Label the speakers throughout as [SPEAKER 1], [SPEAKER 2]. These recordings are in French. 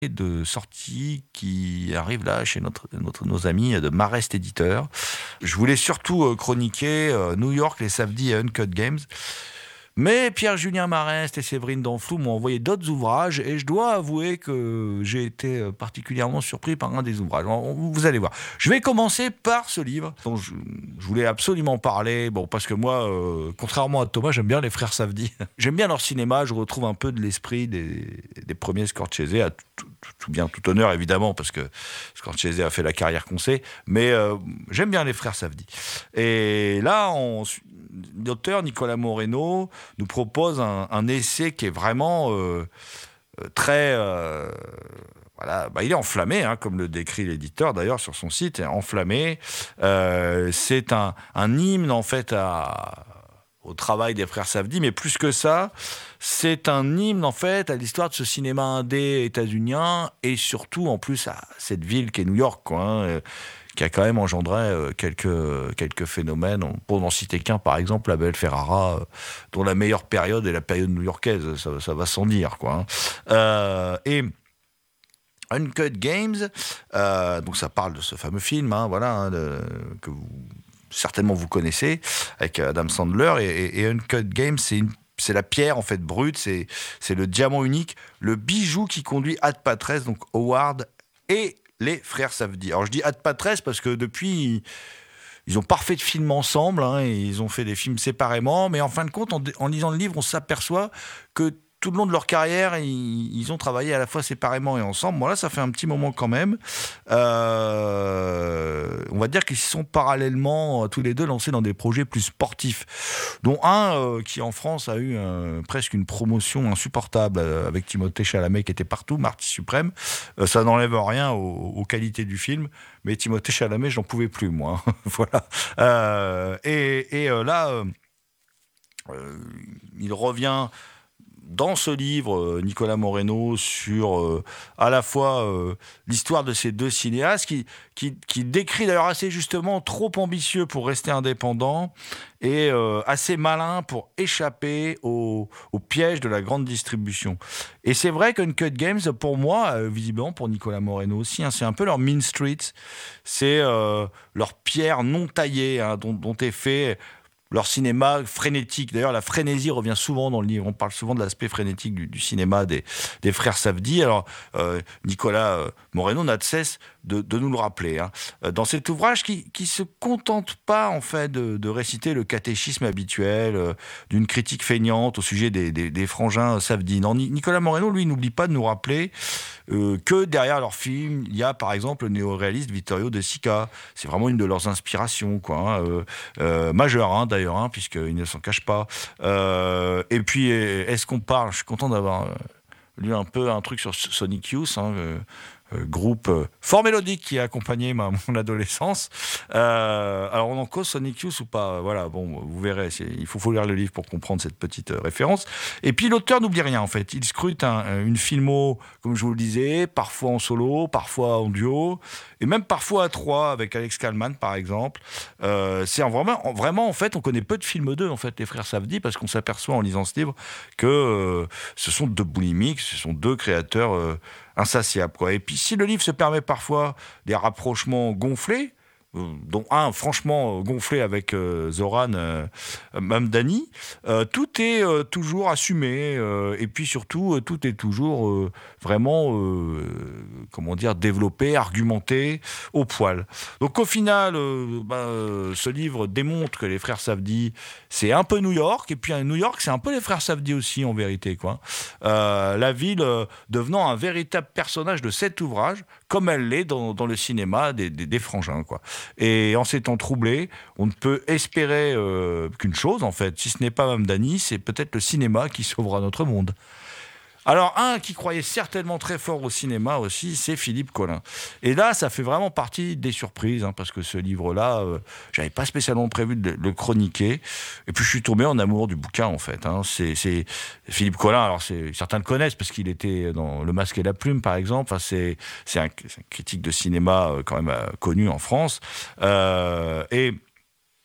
[SPEAKER 1] de sorties qui arrivent là chez nos amis de Marest Éditeur. Je voulais surtout chroniquer New York, les Safdie et Uncut Games. Mais Pierre-Julien Marest et Séverine Danflou m'ont envoyé d'autres ouvrages et je dois avouer que j'ai été particulièrement surpris par un des ouvrages. Vous allez voir. Je vais commencer par ce livre dont je voulais absolument parler. Bon, parce que moi, contrairement à Thomas, j'aime bien les frères Safdie. J'aime bien leur cinéma. Je retrouve un peu de l'esprit des premiers Scorsese, à tout honneur évidemment, parce que Scorsese a fait la carrière qu'on sait. Mais j'aime bien les frères Safdie. Et là, l'auteur Nicolas Moreno nous propose un essai qui est vraiment très... voilà, il est enflammé, comme le décrit l'éditeur d'ailleurs sur son site, enflammé. C'est un hymne en fait au travail des frères Safdie, mais plus que ça, c'est un hymne en fait à l'histoire de ce cinéma indé états-unien et surtout en plus à cette ville qu'est New York, qui a quand même engendré quelques phénomènes. Pour n'en citer qu'un, par exemple, la Belle Ferrara, dont la meilleure période est la période new-yorkaise, ça va sans dire, et Uncut Games, donc ça parle de ce fameux film, que certainement vous connaissez, avec Adam Sandler, et Uncut Games, c'est la pierre en fait brute, c'est le diamant unique, le bijou qui conduit Ad Patrese, donc Howard et les frères Safdie. Alors je dis Ad Patrese parce que depuis, ils ont pas refait de films ensemble, et ils ont fait des films séparément, mais en fin de compte, en lisant le livre, on s'aperçoit que tout le long de leur carrière, ils ont travaillé à la fois séparément et ensemble. Bon, là, ça fait un petit moment quand même. On va dire qu'ils se sont parallèlement, tous les deux, lancés dans des projets plus sportifs, dont un qui, en France, a eu presque une promotion insupportable avec Timothée Chalamet qui était partout, Marty Suprême. Ça n'enlève rien aux qualités du film, mais Timothée Chalamet, j'en pouvais plus, moi. Voilà. Là, il revient... dans ce livre, Nicolas Moreno, sur à la fois l'histoire de ces deux cinéastes, qui décrit d'ailleurs assez justement trop ambitieux pour rester indépendant et assez malin pour échapper au piège de la grande distribution. Et c'est vrai qu'Uncut Games, pour moi, visiblement pour Nicolas Moreno aussi, c'est un peu leur Mean Streets, c'est leur pierre non taillée, dont est fait... leur cinéma frénétique. D'ailleurs, la frénésie revient souvent dans le livre. On parle souvent de l'aspect frénétique du cinéma des frères Safdie. Alors, Nicolas Moreno n'a de cesse de nous le rappeler. Dans cet ouvrage qui se contente pas, en fait, de réciter le catéchisme habituel d'une critique feignante au sujet des frangins Safdie. Non, Nicolas Moreno, lui, n'oublie pas de nous rappeler que derrière leur film, il y a, par exemple, le néo-réaliste Vittorio De Sica. C'est vraiment une de leurs inspirations, majeure, d'ailleurs, puisqu'il ne s'en cache pas. Et puis, est-ce qu'on parle... Je suis content d'avoir lu un peu un truc sur Sonic Youth, groupe fort mélodique qui a accompagné mon adolescence. Alors, on en cause Sonic Youth ou pas? Voilà, bon, vous verrez. Il faut lire le livre pour comprendre cette petite référence. Et puis, l'auteur n'oublie rien, en fait. Il scrute une filmo, comme je vous le disais, parfois en solo, parfois en duo, et même parfois à trois, avec Alex Kalman, par exemple. C'est vraiment, en fait, on connaît peu de films d'eux, en fait, les frères Safdie, parce qu'on s'aperçoit en lisant ce livre que ce sont deux boulimiques, ce sont deux créateurs insatiables, Et puis, si le livre se permet parfois des rapprochements gonflés, dont un franchement gonflé avec Zoran Mamdani, tout est toujours assumé, et puis surtout tout est toujours vraiment développé, argumenté au poil. Donc au final, ce livre démontre que les frères Safdie, c'est un peu New York, et puis New York, c'est un peu les frères Safdie aussi en vérité, la ville devenant un véritable personnage de cet ouvrage, comme elle l'est dans le cinéma des frangins, Et en ces temps troublés, on ne peut espérer qu'une chose, en fait, si ce n'est pas Mamdani, c'est peut-être le cinéma qui sauvera notre monde. Alors, un qui croyait certainement très fort au cinéma aussi, c'est Philippe Collin. Et là, ça fait vraiment partie des surprises, parce que ce livre-là, j'avais pas spécialement prévu de le chroniquer. Et puis, je suis tombé en amour du bouquin, en fait. C'est Philippe Collin. Alors, certains le connaissent parce qu'il était dans Le Masque et la Plume, par exemple. C'est un critique de cinéma quand même connu en France. Et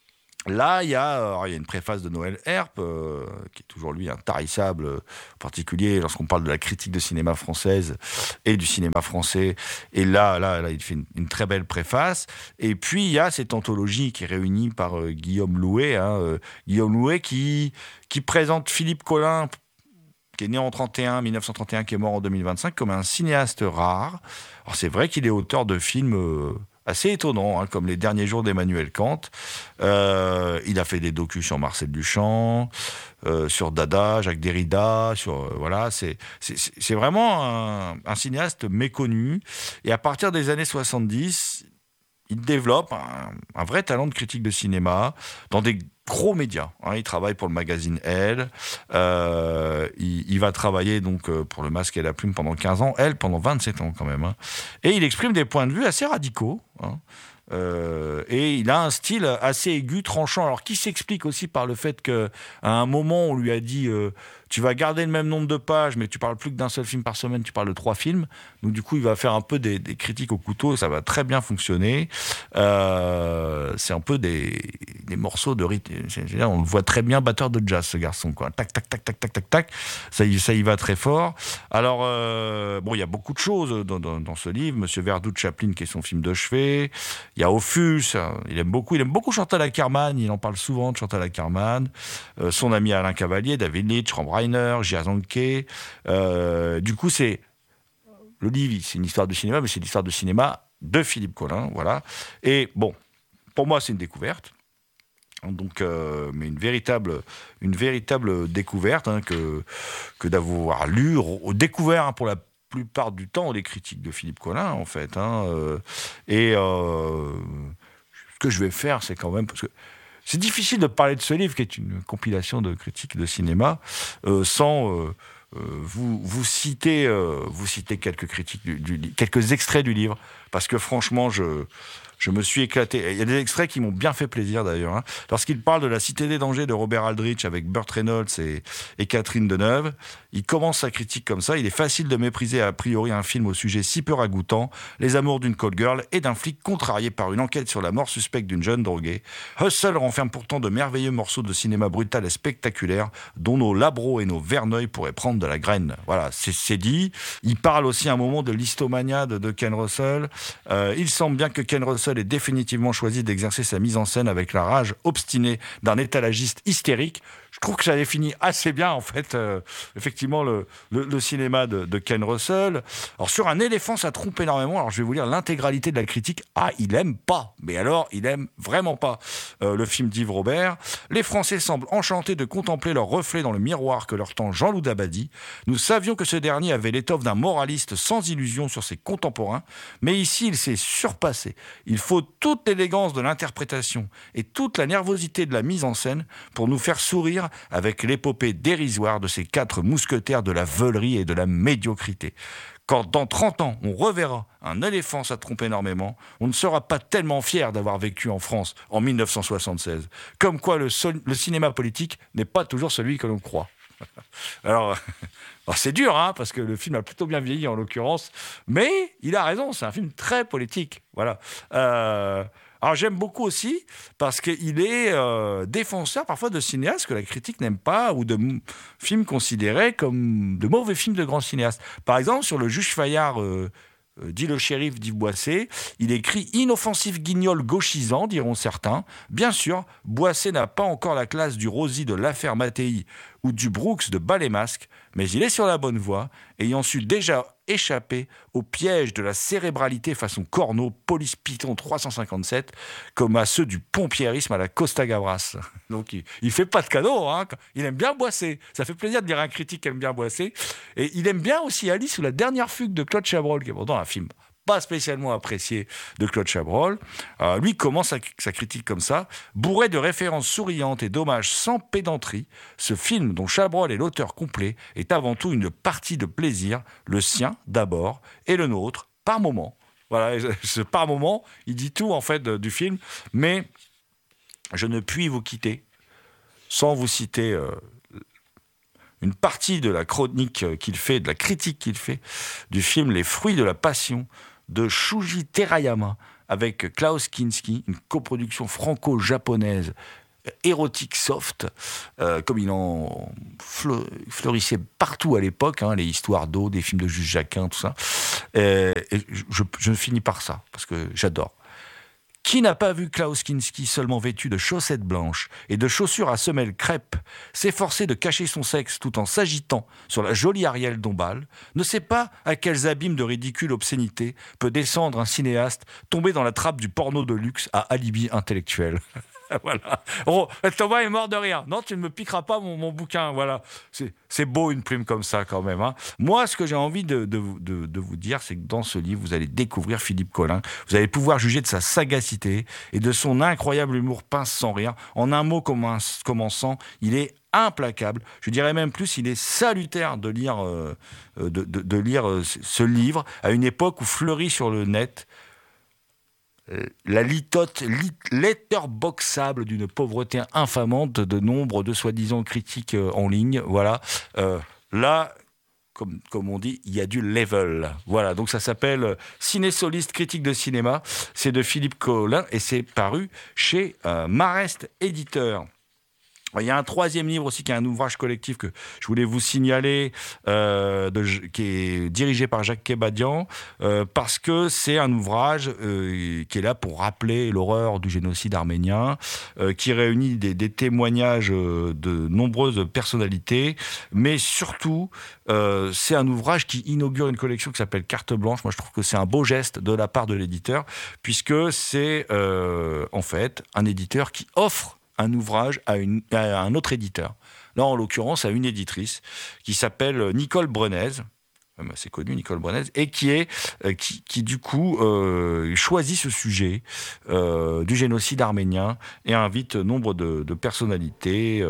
[SPEAKER 1] Là, il y a une préface de Noël Herp, qui est toujours lui intarissable, en particulier lorsqu'on parle de la critique de cinéma française et du cinéma français. Et là, il fait une très belle préface. Et puis, il y a cette anthologie qui est réunie par Guillaume Louet, Guillaume Louet qui présente Philippe Collin, qui est né en 1931, qui est mort en 2025, comme un cinéaste rare. Alors, c'est vrai qu'il est auteur de films assez étonnant, comme Les Derniers Jours d'Emmanuel Kant. Il a fait des docus sur Marcel Duchamp, sur Dada, Jacques Derrida, voilà, c'est vraiment un cinéaste méconnu. Et à partir des années 70, il développe un vrai talent de critique de cinéma dans des gros médias. Il travaille pour le magazine Elle. Il va travailler donc pour Le Masque et la Plume pendant 15 ans. Elle, pendant 27 ans quand même. Et il exprime des points de vue assez radicaux. Et il a un style assez aigu, tranchant. Alors, qui s'explique aussi par le fait qu'à un moment, on lui a dit tu vas garder le même nombre de pages, mais tu parles plus que d'un seul film par semaine, tu parles de 3 films. Donc, du coup, il va faire un peu des critiques au couteau, et ça va très bien fonctionner. C'est un peu des morceaux de rythme. On le voit très bien batteur de jazz, ce garçon, quoi. Tac, tac, tac, tac, tac, tac, tac. Ça y va très fort. Alors, il y a beaucoup de choses dans ce livre. Monsieur Verdoux de Chaplin, qui est son film de chevet. Il y a Ophuls, il aime beaucoup Chantal Akerman, il en parle souvent de Chantal Akerman, son ami Alain Cavalier, David Leitch, Ram Reiner, Jia Zhangke. Du coup, c'est le livre, c'est une histoire de cinéma, mais c'est l'histoire de cinéma de Philippe Collin, voilà. Et bon, pour moi, c'est une découverte. Donc, mais une véritable découverte que d'avoir lu, découvert pour la plupart du temps les critiques de Philippe Collin, en fait. Ce que je vais faire, c'est quand même... Parce que c'est difficile de parler de ce livre, qui est une compilation de critiques de cinéma, sans vous citer quelques critiques, quelques extraits du livre. Parce que franchement, je me suis éclaté. Il y a des extraits qui m'ont bien fait plaisir d'ailleurs. Lorsqu'il parle de La Cité des dangers de Robert Aldrich avec Burt Reynolds et Catherine Deneuve, il commence sa critique comme ça. Il est facile de mépriser a priori un film au sujet si peu ragoûtant, les amours d'une call girl et d'un flic contrarié par une enquête sur la mort suspecte d'une jeune droguée. Hustle renferme pourtant de merveilleux morceaux de cinéma brutal et spectaculaire dont nos Labro et nos Verneuil pourraient prendre de la graine. Voilà, c'est dit. Il parle aussi à un moment de l'histomania de Ken Russell. Il semble bien que Ken Russell ait définitivement choisi d'exercer sa mise en scène avec la rage obstinée d'un étalagiste hystérique. Je trouve que ça définit assez bien, en fait, effectivement, le cinéma de Ken Russell. Alors, sur Un éléphant, ça trompe énormément. Alors, je vais vous lire l'intégralité de la critique. Ah, il aime pas. Mais alors, il aime vraiment pas le film d'Yves Robert. Les Français semblent enchantés de contempler leur reflet dans le miroir que leur tend Jean-Loup Dabadi. Nous savions que ce dernier avait l'étoffe d'un moraliste sans illusion sur ses contemporains. Mais ici, il s'est surpassé. Il faut toute l'élégance de l'interprétation et toute la nervosité de la mise en scène pour nous faire sourire avec l'épopée dérisoire de ces 4 mousquetaires de la veulerie et de la médiocrité. Quand dans 30 ans, on reverra Un éléphant, ça trompe énormément, on ne sera pas tellement fier d'avoir vécu en France en 1976. Comme quoi le cinéma politique n'est pas toujours celui que l'on croit. Alors c'est dur, parce que le film a plutôt bien vieilli en l'occurrence, mais il a raison, c'est un film très politique. Voilà. Alors j'aime beaucoup aussi parce qu'il est défenseur parfois de cinéastes que la critique n'aime pas ou de films considérés comme de mauvais films de grands cinéastes. Par exemple, sur Le Juge Fayard, dit le shérif d'Yves Boisset, il écrit « Inoffensif guignol gauchisant », diront certains. Bien sûr, Boisset n'a pas encore la classe du Rosy de l'affaire Mattei ou du Brooks de Bas les Masques, mais il est sur la bonne voie, ayant su déjà échapper au piège de la cérébralité façon Corneau, Police Python 357, comme à ceux du pompiérisme à la Costa Gavras. Donc il fait pas de cadeau, il aime bien Boisset. Ça fait plaisir de dire un critique qui aime bien Boisset. Et il aime bien aussi Alice ou la dernière fugue de Claude Chabrol, qui est pourtant un film pas spécialement apprécié de Claude Chabrol. Lui commence sa critique comme ça. Bourré de références souriantes et d'hommages sans pédanterie, ce film dont Chabrol est l'auteur complet est avant tout une partie de plaisir, le sien d'abord et le nôtre par moment. Voilà, ce par moment, il dit tout en fait du film, mais je ne puis vous quitter sans vous citer une partie de la chronique qu'il fait, de la critique qu'il fait du film Les Fruits de la Passion de Shuji Terayama avec Klaus Kinski, une coproduction franco-japonaise érotique soft, comme il en fleurissait partout à l'époque, les histoires d'eau, des films de Jules Jacquin, tout ça. Et je finis par ça, parce que j'adore. Qui n'a pas vu Klaus Kinski seulement vêtu de chaussettes blanches et de chaussures à semelles crêpes s'efforcer de cacher son sexe tout en s'agitant sur la jolie Ariel Dombal, ne sait pas à quels abîmes de ridicule obscénité peut descendre un cinéaste tombé dans la trappe du porno de luxe à alibi intellectuel. Voilà. Oh, Thomas est mort de rire. Non, tu ne me piqueras pas mon bouquin. Voilà. C'est beau une plume comme ça quand même. Moi, ce que j'ai envie de vous dire, c'est que dans ce livre, vous allez découvrir Philippe Collin. Vous allez pouvoir juger de sa sagacité et de son incroyable humour pince sans rire. En un mot commençant, il est implacable. Je dirais même plus, il est salutaire de lire ce livre à une époque où fleurit sur le net la litote letterboxable d'une pauvreté infamante de nombre de soi-disant critiques en ligne. Voilà. Là, comme on dit, il y a du level. Voilà, donc ça s'appelle Ciné-Soliste, critique de cinéma. C'est de Philippe Collin et c'est paru chez Marest Éditeur. Il y a un troisième livre aussi qui est un ouvrage collectif que je voulais vous signaler, qui est dirigé par Jacques Kebadian, parce que c'est un ouvrage qui est là pour rappeler l'horreur du génocide arménien, qui réunit des témoignages de nombreuses personnalités, mais surtout, c'est un ouvrage qui inaugure une collection qui s'appelle Carte Blanche. Moi, je trouve que c'est un beau geste de la part de l'éditeur, puisque c'est en fait un éditeur qui offre un ouvrage à un autre éditeur. Là, en l'occurrence, à une éditrice qui s'appelle Nicole Brenez, assez connue, Nicole Brenez, et qui du coup choisit ce sujet du génocide arménien et invite nombre de personnalités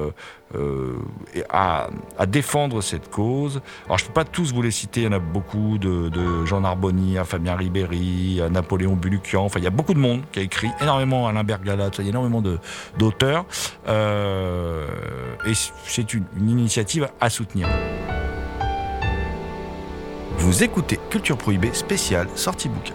[SPEAKER 1] à défendre cette cause. Alors, je ne peux pas tous vous les citer, il y en a beaucoup, de Jean Narboni à Fabien Ribéry, à Napoléon Bulukian, enfin, il y a beaucoup de monde qui a écrit, énormément, Alain Bergalat, il y a énormément d'auteurs, et c'est une initiative à soutenir. Vous écoutez Culture Prohibée spéciale sortie bouquin.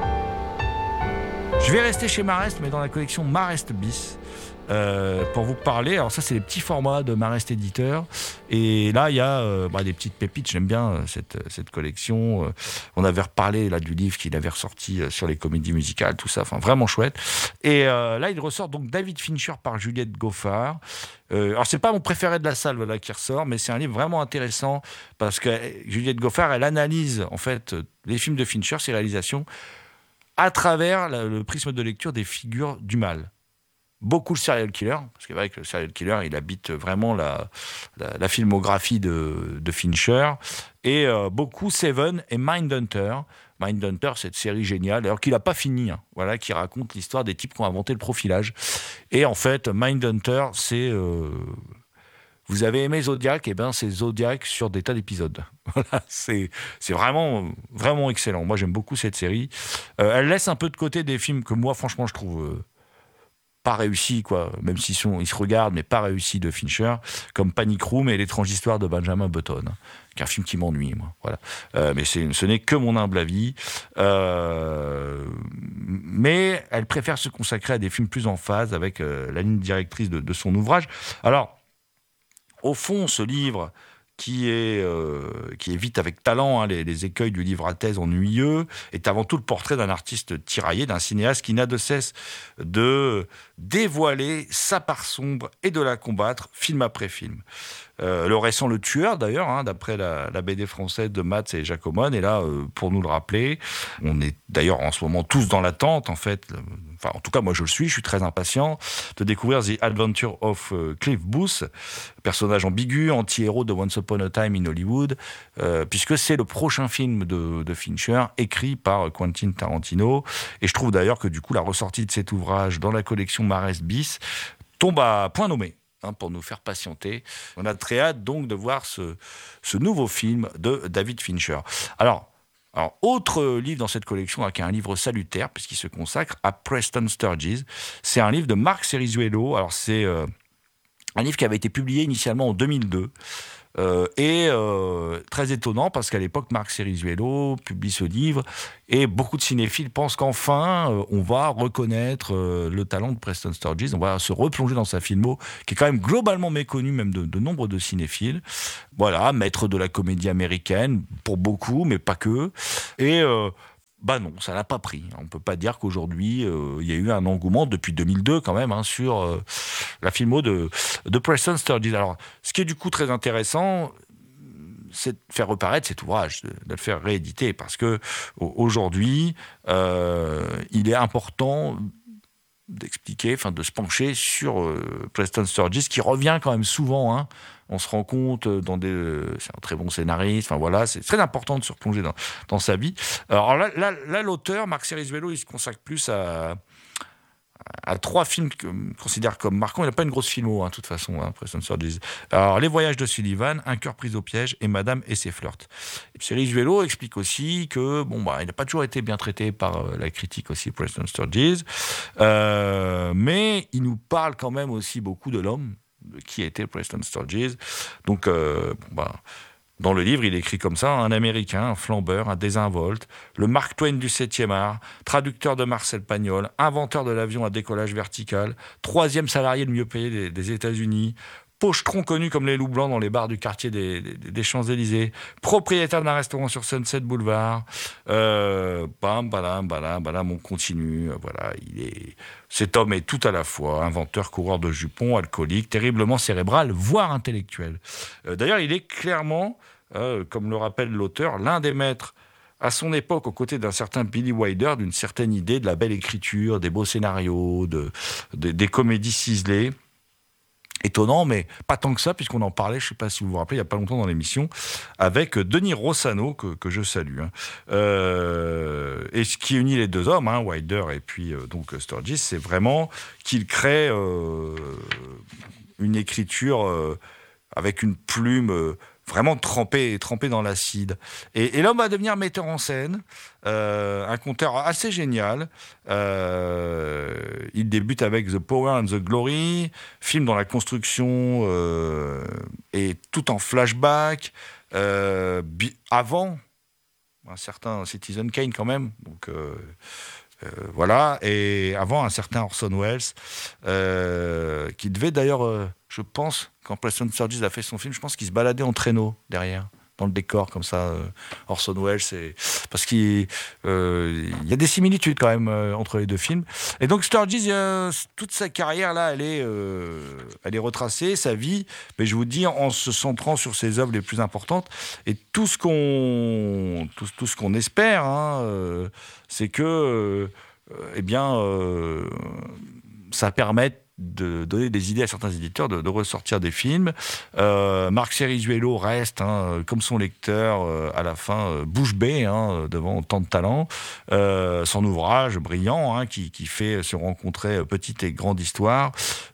[SPEAKER 1] Je vais rester chez Marest, mais dans la collection Marest Bis, pour vous parler. Alors ça, c'est les petits formats de Marest Éditeur. Et là, il y a des petites pépites. J'aime bien cette collection. On avait reparlé là du livre qu'il avait ressorti sur les comédies musicales, tout ça. Enfin, vraiment chouette. Et là, il ressort donc David Fincher par Juliette Goffard. Alors, c'est pas mon préféré de la salle là, qui ressort, mais c'est un livre vraiment intéressant parce que Juliette Goffard, elle analyse en fait les films de Fincher, ses réalisations, à travers le prisme de lecture des figures du mal. Beaucoup le serial killer, parce que c'est vrai que le serial killer, il habite vraiment la filmographie de Fincher, et beaucoup Seven et Mindhunter. Mindhunter, cette série géniale, alors qu'il n'a pas fini, voilà, qui raconte l'histoire des types qui ont inventé le profilage. Et en fait, Mindhunter, c'est... vous avez aimé Zodiac, et ben c'est Zodiac sur des tas d'épisodes. Voilà, c'est vraiment, vraiment excellent. Moi, j'aime beaucoup cette série. Elle laisse un peu de côté des films que moi, franchement, je trouve... pas réussi, quoi, même s'ils se regardent, mais pas réussi de Fincher, comme Panic Room et L'étrange histoire de Benjamin Button, qui est un film qui m'ennuie, moi. Voilà. Mais ce n'est que mon humble avis. Mais elle préfère se consacrer à des films plus en phase avec la ligne directrice de son ouvrage. Alors, au fond, ce livre qui évite avec talent les écueils du livre à thèse ennuyeux, est avant tout le portrait d'un artiste tiraillé, d'un cinéaste qui n'a de cesse de dévoiler sa part sombre et de la combattre film après film. Le récent Le Tueur, d'ailleurs, d'après la BD française de Matz et Jacomone, est là pour nous le rappeler. On est d'ailleurs en ce moment tous dans l'attente, en fait. Enfin, en tout cas, moi je suis très impatient de découvrir The Adventure of Cliff Booth, personnage ambigu, anti-héros de Once Upon a Time in Hollywood, puisque c'est le prochain film de Fincher, écrit par Quentin Tarantino. Et je trouve d'ailleurs que du coup, la ressortie de cet ouvrage dans la collection Marest Bis tombe à point nommé. Pour nous faire patienter. On a très hâte donc de voir ce nouveau film de David Fincher. Alors, autre livre dans cette collection, qui est un livre salutaire, puisqu'il se consacre à Preston Sturges. C'est un livre de Marc Cerizuelo. Alors, c'est un livre qui avait été publié initialement en 2002. Et très étonnant parce qu'à l'époque, Marc Cerizuelo publie ce livre et beaucoup de cinéphiles pensent qu'enfin, on va reconnaître le talent de Preston Sturges, on va se replonger dans sa filmo qui est quand même globalement méconnue même de nombre de cinéphiles. Voilà, maître de la comédie américaine pour beaucoup, mais pas que. Et non, ça l'a pas pris. On peut pas dire qu'aujourd'hui il y a eu un engouement depuis 2002 quand même sur la filmo de Preston Sturges. Alors, ce qui est du coup très intéressant, c'est de faire reparaître cet ouvrage, de le faire rééditer, parce que aujourd'hui, il est important d'expliquer, de se pencher sur Preston Sturges, qui revient quand même souvent. On se rend compte c'est un très bon scénariste. Voilà, c'est très important de se replonger dans sa vie. Alors là, l'auteur, Marc Cerizuelo, il se consacre plus à 3 films qu'il considère comme marquants. Il n'a pas une grosse filmo, de toute façon, Preston Sturges. Alors, Les Voyages de Sullivan, Un cœur pris au piège et Madame et ses flirts. Et Cerizuelo explique aussi que, il n'a pas toujours été bien traité par la critique aussi, Preston Sturges. Mais il nous parle quand même aussi beaucoup de l'homme, de qui était Preston Sturges. Donc, dans le livre, il écrit comme ça: un Américain, un flambeur, un désinvolte, le Mark Twain du 7e art, traducteur de Marcel Pagnol, inventeur de l'avion à décollage vertical, 3e salarié le mieux payé des États-Unis, pochetron connu comme les loups blancs dans les bars du quartier des Champs-Élysées, propriétaire d'un restaurant sur Sunset Boulevard. On continue. Voilà, cet homme est tout à la fois inventeur, coureur de jupons, alcoolique, terriblement cérébral, voire intellectuel. D'ailleurs, il est clairement, comme le rappelle l'auteur, l'un des maîtres à son époque, aux côtés d'un certain Billy Wilder, d'une certaine idée de la belle écriture, des beaux scénarios, des comédies ciselées. Étonnant, mais pas tant que ça, puisqu'on en parlait, je ne sais pas si vous vous rappelez, il n'y a pas longtemps dans l'émission, avec Denis Rossano, que je salue. Et ce qui unit les deux hommes, Wilder et puis donc Sturges, c'est vraiment qu'il crée une écriture avec une plume vraiment trempé dans l'acide. Et l'homme va devenir metteur en scène, un conteur assez génial. Il débute avec The Power and the Glory, film dont la construction est tout en flashback, avant un certain Citizen Kane quand même, donc voilà, et avant un certain Orson Welles, qui devait d'ailleurs, je pense, quand Preston Sturges a fait son film, je pense qu'il se baladait en traîneau derrière, dans le décor, comme ça, Orson Welles, parce qu'il y a des similitudes quand même entre les deux films. Et donc Sturges, toute sa carrière là, elle est retracée, sa vie, mais je vous dis, en se centrant sur ses œuvres les plus importantes, et tout ce qu'on espère, c'est que ça permette de donner des idées à certains éditeurs de ressortir des films. Marc Cerizuelo reste, comme son lecteur, à la fin, bouche bée devant tant de talent. Son ouvrage brillant, qui fait se rencontrer petite et grande histoire,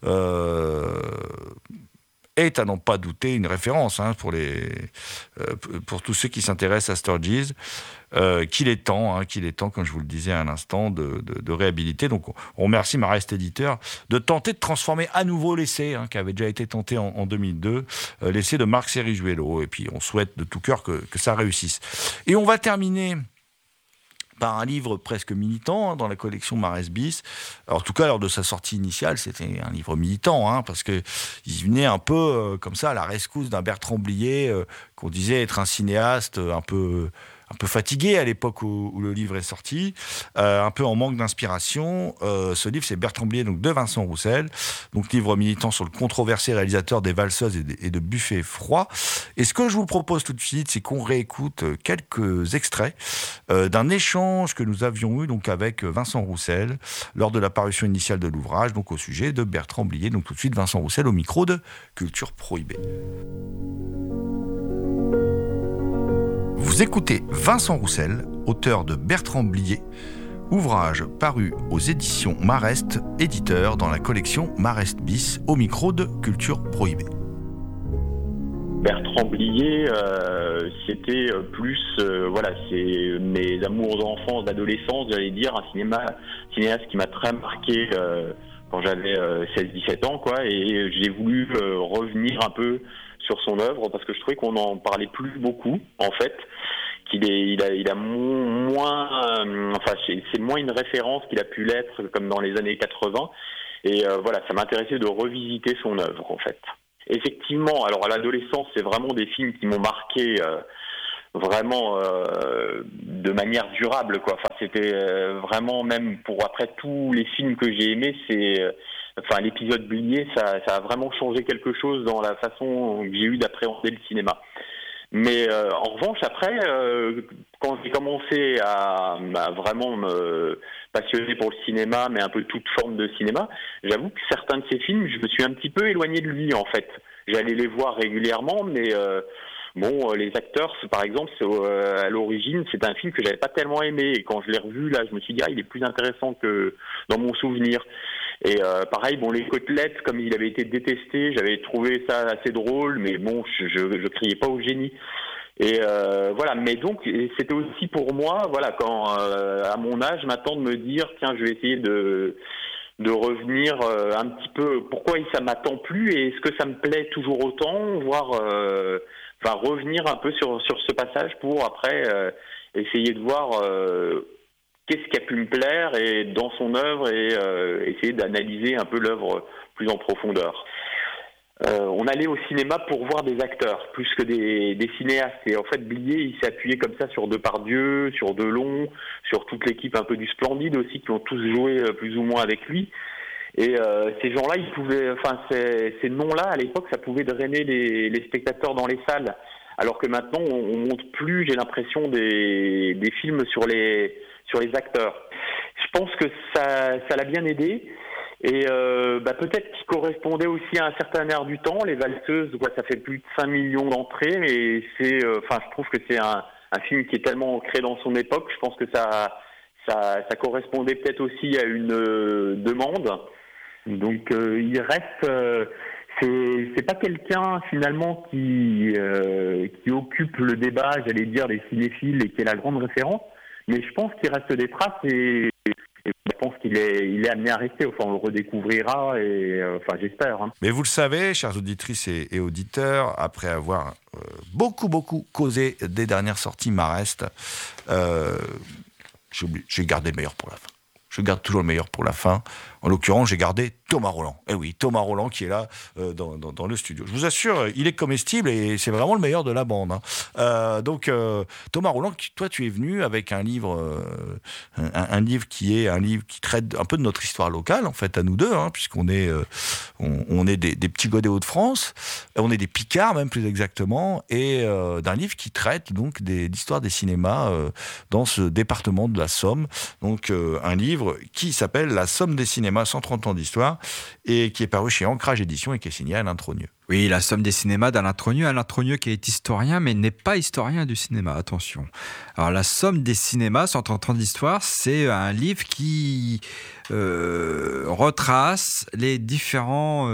[SPEAKER 1] est, à n'en pas douter, une référence pour tous ceux qui s'intéressent à Sturges. Qu'il est temps, comme je vous le disais à l'instant, de réhabiliter. Donc, on remercie Marest Éditeur de tenter de transformer à nouveau l'essai, qui avait déjà été tenté en 2002, l'essai de Marc Cerizuelo. Et puis, on souhaite de tout cœur que ça réussisse. Et on va terminer par un livre presque militant dans la collection Marest Bis. Alors, en tout cas, lors de sa sortie initiale, c'était un livre militant, parce qu'il venait un peu comme ça à la rescousse d'un Bertrand Blier, qu'on disait être un cinéaste un peu fatigué à l'époque où le livre est sorti, un peu en manque d'inspiration. Ce livre, c'est Bertrand Blier, donc de Vincent Roussel, donc livre militant sur le controversé réalisateur des Valseuses et de Buffet froid. Et ce que je vous propose tout de suite, c'est qu'on réécoute quelques extraits d'un échange que nous avions eu donc avec Vincent Roussel lors de la parution initiale de l'ouvrage, donc au sujet de Bertrand Blier. Donc tout de suite, Vincent Roussel au micro de Culture Prohibée. Vous écoutez Vincent Roussel, auteur de Bertrand Blier, ouvrage paru aux éditions Marest, éditeur dans la collection Marest Bis, au micro de Culture Prohibée.
[SPEAKER 2] Bertrand Blier, c'était plus, c'est mes amours d'enfance, d'adolescence, j'allais dire, un cinéaste qui m'a très marqué quand j'avais 16-17 ans, et j'ai voulu revenir un peu sur son œuvre, parce que je trouvais qu'on n'en parlait plus beaucoup, en fait, il a moins, c'est moins une référence qu'il a pu l'être comme dans les années 80. Et voilà, ça m'intéressait de revisiter son œuvre, en fait. Effectivement, alors à l'adolescence, c'est vraiment des films qui m'ont marqué vraiment de manière durable, quoi. Enfin, c'était vraiment, même pour après tous les films que j'ai aimés, l'épisode Blier, ça a vraiment changé quelque chose dans la façon que j'ai eu d'appréhender le cinéma. Mais en revanche, après, quand j'ai commencé à vraiment me passionner pour le cinéma, mais un peu toute forme de cinéma, j'avoue que certains de ces films, je me suis un petit peu éloigné de lui, en fait. J'allais les voir régulièrement, mais les acteurs, par exemple, à l'origine, c'est un film que j'avais pas tellement aimé. Et quand je l'ai revu, là, je me suis dit, il est plus intéressant que dans mon souvenir. Et pareil, les côtelettes, comme il avait été détesté, j'avais trouvé ça assez drôle, mais je criais pas au génie. Et voilà, mais donc c'était aussi pour moi, voilà, quand à mon âge, maintenant de me dire, tiens, je vais essayer de revenir un petit peu, pourquoi ça m'attend plus et est-ce que ça me plaît toujours autant, voire revenir un peu sur ce passage pour après essayer de voir qu'est-ce qui a pu me plaire et dans son œuvre et essayer d'analyser un peu l'œuvre plus en profondeur. On allait au cinéma pour voir des acteurs plus que des cinéastes. Et en fait, Blier, il s'est appuyé comme ça sur Depardieu, sur Delon, sur toute l'équipe un peu du Splendide aussi, qui ont tous joué plus ou moins avec lui. Et ces gens-là, ils pouvaient, ces noms-là, à l'époque, ça pouvait drainer les spectateurs dans les salles. Alors que maintenant, on monte plus, j'ai l'impression, des films sur les acteurs. Je pense que ça l'a bien aidé. Et peut-être qu'il correspondait aussi à un certain air du temps. Les Valseuses, ça fait plus de 5 millions d'entrées, mais je trouve que c'est un film qui est tellement ancré dans son époque. Je pense que ça correspondait peut-être aussi à une demande. Donc il reste, c'est pas quelqu'un finalement qui occupe le débat, j'allais dire, des cinéphiles et qui est la grande référence. Mais je pense qu'il reste des traces et je pense qu'il est amené à rester. Enfin, on le redécouvrira et j'espère. Hein.
[SPEAKER 1] Mais vous le savez, chères auditrices et auditeurs, après avoir beaucoup causé des dernières sorties Marest, j'ai gardé le meilleur pour la fin. Je garde toujours le meilleur pour la fin. En l'occurrence, j'ai gardé Thomas Roland. Eh oui, Thomas Roland qui est là dans le studio. Je vous assure, il est comestible et c'est vraiment le meilleur de la bande. Hein. Thomas Roland, toi, tu es venu avec un livre, un livre qui traite un peu de notre histoire locale, en fait, à nous deux, hein, puisqu'on est, on est des petits gars des Hauts-de-France, on est des Picards même plus exactement, et d'un livre qui traite donc d'histoire des cinémas dans ce département de la Somme. Donc un livre qui s'appelle La Somme des cinémas, 130 ans d'histoire, et qui est paru chez Ancrage Éditions et qui est signé Alain Trogneux.
[SPEAKER 3] Oui, La Somme des cinémas d'Alain Trogneux. Alain Trogneux qui est historien, mais n'est pas historien du cinéma, attention. Alors, La Somme des cinémas, 130 ans d'histoire, c'est un livre qui retrace les différents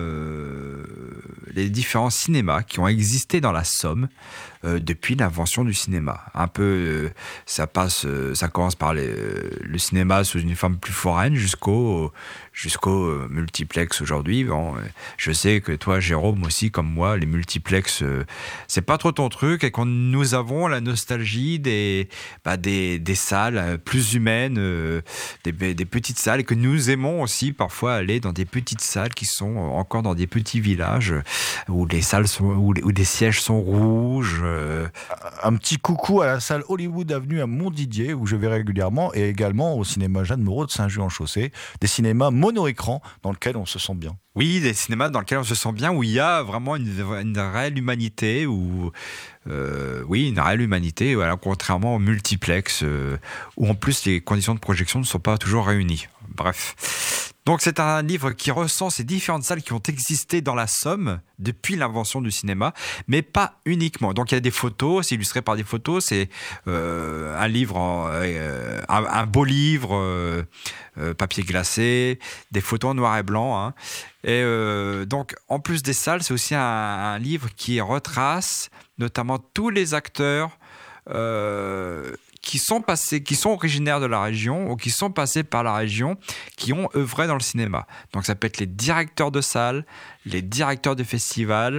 [SPEAKER 3] cinémas qui ont existé dans la Somme depuis l'invention du cinéma. Un peu, ça commence par le cinéma sous une forme plus foraine jusqu'au multiplex aujourd'hui. Bon, je sais que toi, Jérôme, aussi, comme moi, les multiplex, c'est pas trop ton truc, et quand nous avons la nostalgie des salles plus humaines, des petites salles, et que nous aimons aussi parfois aller dans des petites salles qui sont encore dans des petits villages où les salles où des sièges sont rouges.
[SPEAKER 1] Un petit coucou à la salle Hollywood Avenue à Montdidier où je vais régulièrement, et également au cinéma Jeanne Moreau de Saint-Just-en-Chaussée, des cinémas mono-écran dans lesquels on se sent bien.
[SPEAKER 3] Oui, des cinémas dans lesquels on se sent bien, où il y a vraiment une réelle humanité, une réelle humanité, voilà, contrairement au multiplex, où en plus les conditions de projection ne sont pas toujours réunies. Bref. Donc c'est un livre qui recense ces différentes salles qui ont existé dans la Somme depuis l'invention du cinéma, mais pas uniquement. Donc il y a des photos, c'est illustré par des photos, c'est un livre, un beau livre, papier glacé, des photos en noir et blanc. Hein. Et donc en plus des salles, c'est aussi un livre qui retrace notamment tous les acteurs qui sont originaires de la région ou qui sont passés par la région, qui ont œuvré dans le cinéma. Donc ça peut être les directeurs de salles, les directeurs de festivals,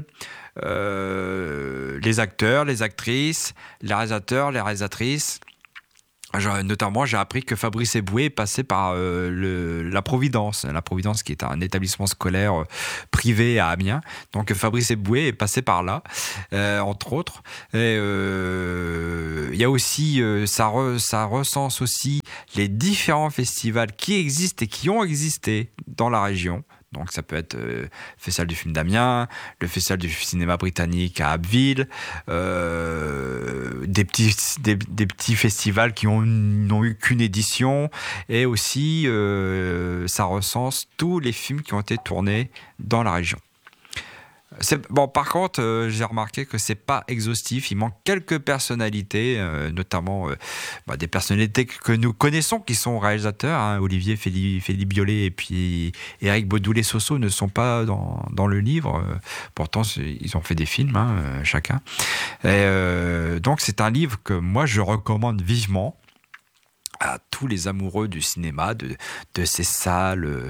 [SPEAKER 3] les acteurs, les actrices, les réalisateurs, les réalisatrices. Notamment, j'ai appris que Fabrice Eboué est passé par la Providence qui est un établissement scolaire privé à Amiens. Donc Fabrice Eboué est passé par là, entre autres. Et il y a aussi, ça recense aussi les différents festivals qui existent et qui ont existé dans la région. Donc ça peut être le Festival du film d'Amiens, le Festival du cinéma britannique à Abbeville, des petits festivals qui n'ont eu qu'une édition, et aussi ça recense tous les films qui ont été tournés dans la région. Par contre, j'ai remarqué que c'est pas exhaustif. Il manque quelques personnalités, notamment des personnalités que nous connaissons, qui sont réalisateurs. Hein. Olivier Félibiolet et puis Éric Baudoulet-Sosso ne sont pas dans le livre. Pourtant, ils ont fait des films, chacun. Et, donc, c'est un livre que moi, je recommande vivement à tous les amoureux du cinéma, de ces salles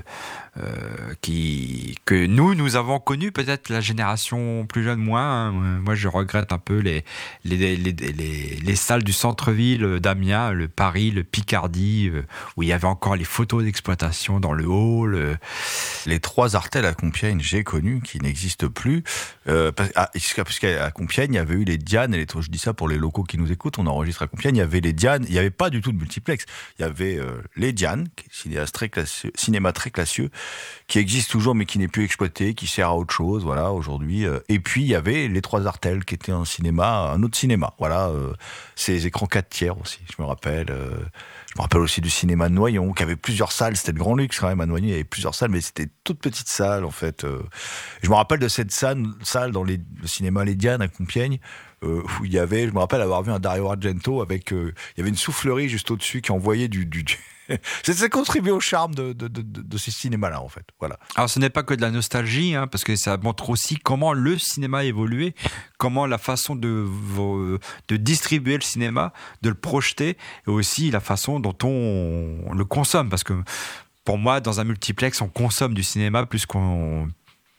[SPEAKER 3] que nous avons connues, peut-être la génération plus jeune moins. Hein. Moi, je regrette un peu les salles du centre-ville d'Amiens, le Paris, le Picardie, où il y avait encore les photos d'exploitation dans le hall.
[SPEAKER 1] Les 3 Artels à Compiègne, j'ai connu, qui n'existent plus. Parce qu'à Compiègne, il y avait eu les Diane, je dis ça pour les locaux qui nous écoutent, on enregistre à Compiègne, il y avait les Diane, il n'y avait pas du tout de multiplex. Il y avait les Diane, cinéma très classieux, qui existe toujours mais qui n'est plus exploité, qui sert à autre chose, voilà, aujourd'hui. Et puis il y avait les 3 Artels, qui était un autre cinéma, voilà. Ces écrans 4/3 aussi, je me rappelle. Je me rappelle aussi du cinéma de Noyon, qui avait plusieurs salles. C'était le grand luxe quand même à Noyon, il y avait plusieurs salles, mais c'était toutes petites salles en fait. Je me rappelle de cette salle dans le cinéma Les Diane à Compiègne, où il y avait, je me rappelle avoir vu un Dario Argento avec, il y avait une soufflerie juste au-dessus qui envoyait du ça contribuait au charme de ces cinémas-là, en fait. Voilà.
[SPEAKER 3] Alors, ce n'est pas que de la nostalgie, parce que ça montre aussi comment le cinéma a évolué, comment la façon de distribuer le cinéma, de le projeter, et aussi la façon dont on le consomme. Parce que, pour moi, dans un multiplex, on consomme du cinéma plus qu'on...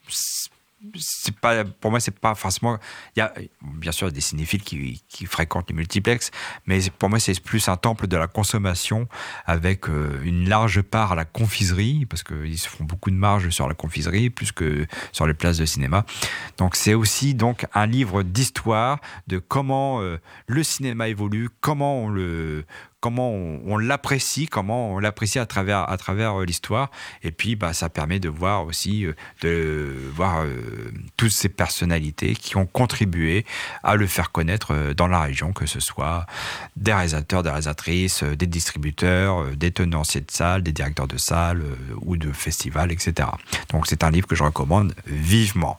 [SPEAKER 3] Pour moi, c'est pas forcément. Il y a bien sûr des cinéphiles qui fréquentent les multiplex, mais pour moi, c'est plus un temple de la consommation avec une large part à la confiserie, parce qu'ils se font beaucoup de marge sur la confiserie plus que sur les places de cinéma. Donc, c'est aussi un livre d'histoire de comment le cinéma évolue, comment on l'apprécie, à travers l'histoire. Et puis, ça permet de voir aussi, toutes ces personnalités qui ont contribué à le faire connaître dans la région, que ce soit des réalisateurs, des réalisatrices, des distributeurs, des tenanciers de salles, des directeurs de salles ou de festivals, etc. Donc, c'est un livre que je recommande vivement.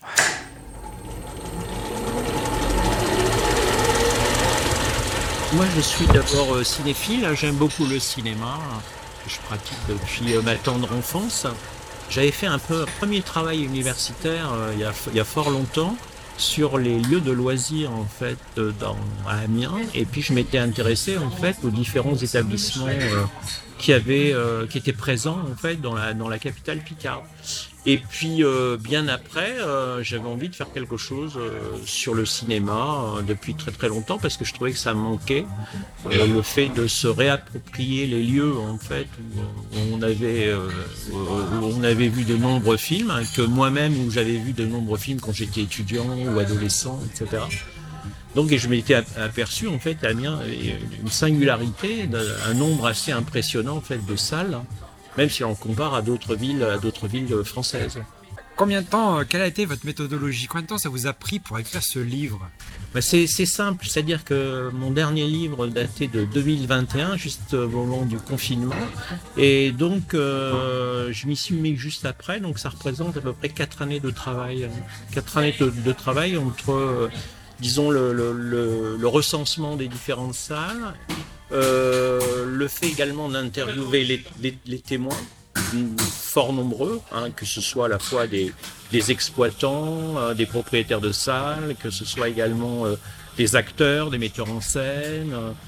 [SPEAKER 4] Moi, je suis d'abord cinéphile. J'aime beaucoup le cinéma, que je pratique depuis ma tendre enfance. J'avais fait un premier travail universitaire il y a fort longtemps sur les lieux de loisirs en fait à Amiens. Et puis je m'étais intéressé en fait aux différents établissements qui étaient présents en fait dans la capitale picarde. Et puis bien après, j'avais envie de faire quelque chose sur le cinéma depuis très très longtemps, parce que je trouvais que ça manquait, le fait de se réapproprier les lieux en fait où on avait vu de nombreux films, que moi-même où j'avais vu de nombreux films quand j'étais étudiant ou adolescent, etc. Donc je m'étais aperçu en fait à Amiens une singularité, un nombre assez impressionnant en fait de salles, même si on compare à d'autres villes françaises.
[SPEAKER 5] Combien de temps, quelle a été votre méthodologie? Combien de temps ça vous a pris pour écrire ce livre?
[SPEAKER 4] C'est simple, c'est-à-dire que mon dernier livre datait de 2021, juste au moment du confinement, et donc je m'y suis mis juste après, donc ça représente à peu près 4 années de travail. 4 années de travail entre, disons, le recensement des différentes salles, le fait également d'interviewer les témoins, fort nombreux, que ce soit à la fois des exploitants, des propriétaires de salles, que ce soit également des acteurs, des metteurs en scène,